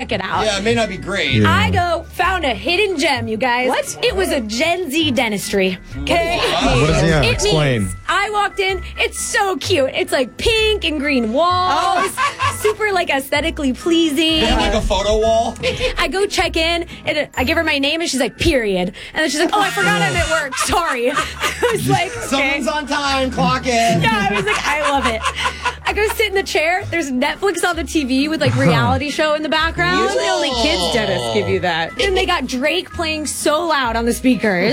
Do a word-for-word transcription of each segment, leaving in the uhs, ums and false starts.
check it out. Yeah, it may not be great. Yeah. I go, found a hidden gem, you guys. What? It was a Gen Z dentistry. Okay? What is yeah? It Explain. means I walked in, it's so cute. It's like pink and green walls, super like aesthetically pleasing. Yeah, like a photo wall. I go check in, and I give her my name, and she's like, period. And then she's like, oh, I forgot I'm at work. Sorry. I was like, okay. Someone's on time, clock in. Yeah, I was like, I love it. I go sit in the chair. There's Netflix on the T V with like reality show in the background. Usually only kids dentists give you that. And they got Drake playing so loud on the speakers.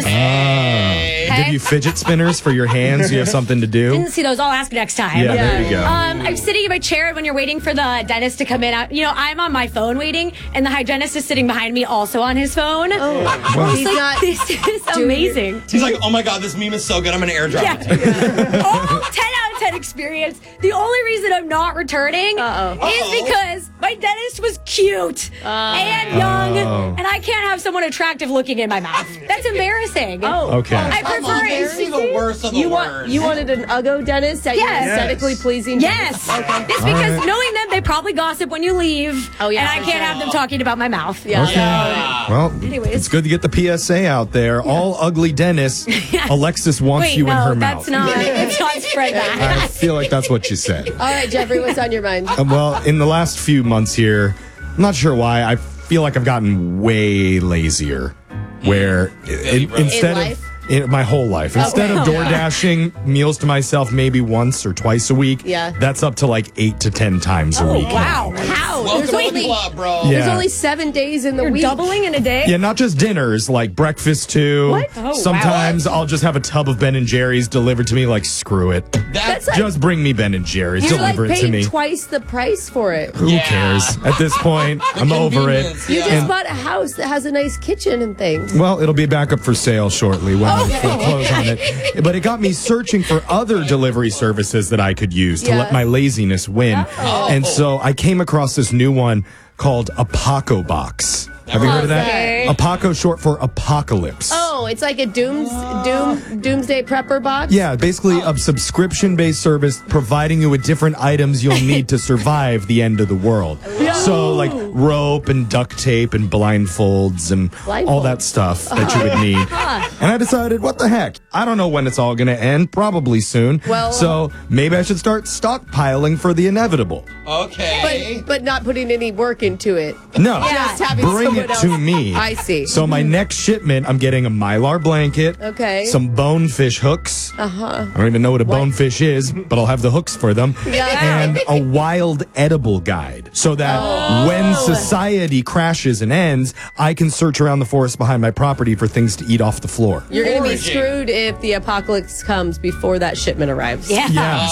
Ah. Give you fidget spinners for your hands. You have something to do. Didn't see those. I'll ask next time. Yeah, there you go. Um, I'm sitting in my chair when you're waiting for the dentist to come in. I, you know, I'm on my phone waiting, and the hygienist is sitting behind me also on his phone. Oh, Wow. he's Like, not. this is amazing. He's like, oh my god, this meme is so good, I'm going to airdrop Yeah. it. All ten out of ten experience. The only reason I'm not returning Uh-oh. is Uh-oh. because my dentist was cute and young, Oh. and I can't have someone attractive looking in my mouth. That's embarrassing. Oh, Okay. I prefer You see it. the worst of the You worst. want you wanted an Uggo dentist that Yes. you're aesthetically pleasing. Yes. It's because knowing them, they probably gossip when you leave. Oh, yeah, And I for can't have them talking about my mouth. Yeah. Okay. Well, Anyways. it's good to get the P S A out there. All ugly dentists, Alexis wants Wait, you no, in her that's mouth. not. It's not spread that. I feel like that's what you said. All right, Jeffrey, what's on your mind? Um, well, in the last few months here, I'm not sure why, I feel like I've gotten way lazier. Where in, instead life? of in my whole life, instead of door dashing meals to myself maybe once or twice a week, Yeah. that's up to like eight to ten times a Oh, week. Wow. How? Welcome There's to only, the club, bro. Yeah. there's only seven days in the You're week. doubling in a day? Yeah, not just dinners, like breakfast too. What? Oh, wow. Sometimes I'll just have a tub of Ben and Jerry's delivered to me. Like, screw it. That's like- Just bring me Ben and Jerry's. You're like Deliver it to paying me. twice the price for it. Who Yeah. cares? At this point, I'm over it. convenience, You yeah. just And- bought a house that has a nice kitchen and things. Well, it'll be back up for sale shortly when Oh. we foreclose on it. But it got me searching for other delivery services that I could use to Yeah. let my laziness win. Oh. And so I came across this new one called Apoco Box. Have you heard of that? Okay. Apoco, short for apocalypse. Oh, it's like a dooms doom doomsday prepper box. Yeah, basically a subscription-based service providing you with different items you'll need to survive the end of the world. So like rope and duct tape and blindfolds and all that stuff that you would need. And I decided, what the heck? I don't know when it's all going to end. Probably soon. Well- so maybe I should start stockpiling for the inevitable. Okay. But but not putting any work into it. No, Just having bring someone it else- to me. I see. So my next shipment, I'm getting a Mylar blanket. Okay. Some bonefish hooks. Uh huh. I don't even know what a bonefish is, but I'll have the hooks for them. Yeah. And a wild edible guide so that Oh. when society crashes and ends, I can search around the forest behind my property for things to eat off the floor. You're going to be Foraging. screwed if the apocalypse comes before that shipment arrives. Yeah. Yeah,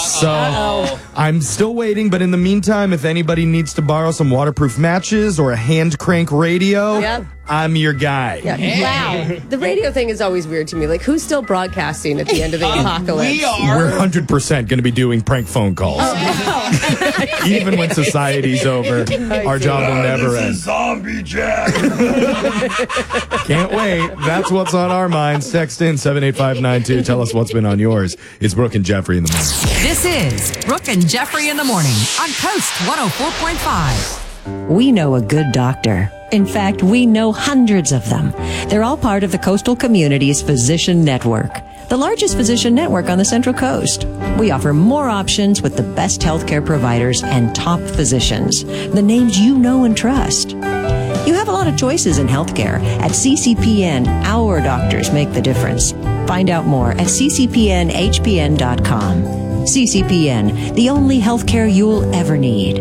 so I'm still waiting, but in the meantime, if anybody needs to borrow some waterproof matches or a hand crank radio, Yep. I'm your guy. Yeah. Wow. The radio thing is always weird to me. Like, who's still broadcasting at the end of the apocalypse? We are. We're one hundred percent going to be doing prank phone calls. Even when society's over, our job will never end. Zombie Jack. Can't wait. That's what's on our minds. Text in seven eight five nine two. Tell us what's been on yours. It's Brooke and Jeffrey in the morning. This is Brooke and Jeffrey in the morning on Coast one oh four point five. We know a good doctor. In fact, we know hundreds of them. They're all part of the Coastal Communities Physician Network, the largest physician network on the Central Coast. We offer more options with the best healthcare providers and top physicians, the names you know and trust. You have a lot of choices in healthcare. At C C P N, our doctors make the difference. Find out more at c c p n h p n dot com. C C P N, the only healthcare you'll ever need.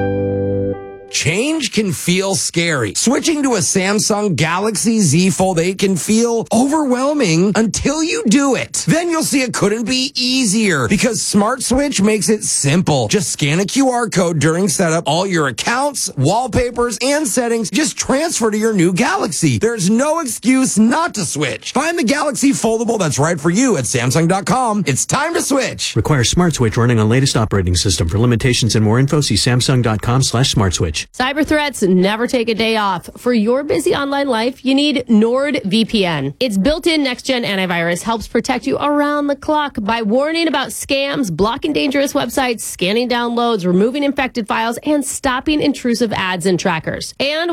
Change can feel scary. Switching to a Samsung Galaxy Z Fold eight can feel overwhelming until you do it. Then you'll see it couldn't be easier because Smart Switch makes it simple. Just scan a Q R code during setup. All your accounts, wallpapers, and settings just transfer to your new Galaxy. There's no excuse not to switch. Find the Galaxy Foldable that's right for you at Samsung dot com. It's time to switch. Requires Smart Switch running on latest operating system. For limitations and more info, see Samsung dot com slash Smart Switch. Cyber threats never take a day off. For your busy online life, you need NordVPN. Its built-in next-gen antivirus helps protect you around the clock by warning about scams, blocking dangerous websites, scanning downloads, removing infected files, and stopping intrusive ads and trackers. And